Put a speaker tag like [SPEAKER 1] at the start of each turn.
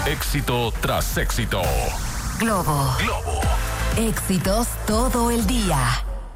[SPEAKER 1] Éxito tras éxito.
[SPEAKER 2] Globo. Éxitos todo el día.